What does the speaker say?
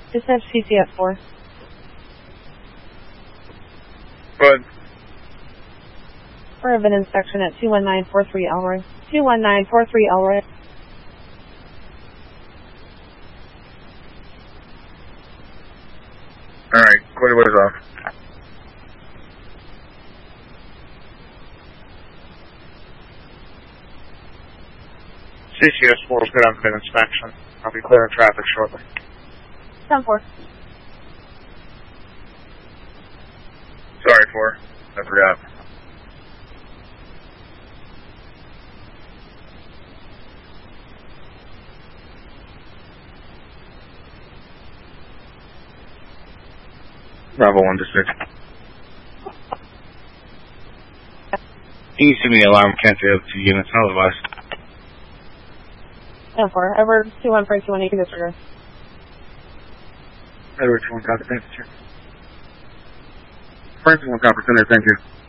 Dispatch CCS 4. Good. For an inspection at 21943 Elroy. 21943 Elroy. Alright, clear what is off. CCS 4 is good on an inspection. I'll be clearing traffic shortly. 10-4. Sorry, 4. I forgot. Bravo 1 to 6. Can you see me the alarm? Can't see the 2 units, otherwise. 10-4. Edward 21321, you can disregard. Edward 21 copy, thank you, sir. Francis 1 copy, thank you.